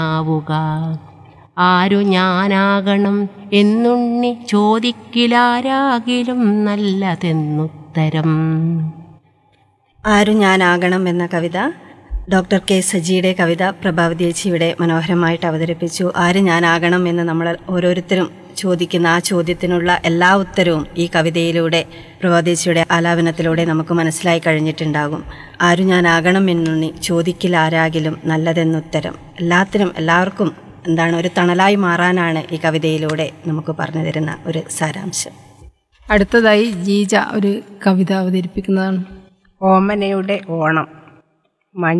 ആവുക. ആരു ഞാനാകണം എന്നുണ്ണി ചോദിക്കിലാരാകിലും നല്ലതെന്നുത്തരം. ആരു ഞാനാകണം എന്ന കവിത ഡോക്ടർ കെ സജിയുടെ കവിത പ്രഭാവതി ചേച്ചി ഇവിടെ മനോഹരമായിട്ട് അവതരിപ്പിച്ചു. ആര് ഞാനാകണം എന്ന് നമ്മൾ ഓരോരുത്തരും ചോദിക്കുന്ന ആ ചോദ്യത്തിനുള്ള എല്ലാ ഉത്തരവും ഈ കവിതയിലൂടെ പ്രഭാവതി ചേച്ചിയുടെ ആലാപനത്തിലൂടെ നമുക്ക് മനസ്സിലായി കഴിഞ്ഞിട്ടുണ്ടാകും. ആരു ഞാനാകണം എന്നുണ്ണി ചോദിക്കിലാരാകിലും നല്ലതെന്നുത്തരം. എല്ലാവർക്കും ഒരു തണലായി മാറാനാണ് ഈ കവിതയിലൂടെ നമുക്ക് പറഞ്ഞു തരുന്ന ഒരു സാരാംശം. അടുത്തതായി ജീജ ഒരു കവിത അവതരിപ്പിക്കുന്നതാണ്. ഓമനയുടെ ഓണം.